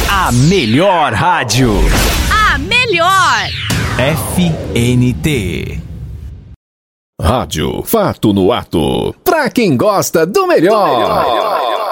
A melhor rádio. A melhor. FNT. Rádio Fato no Ato. Pra quem gosta do melhor.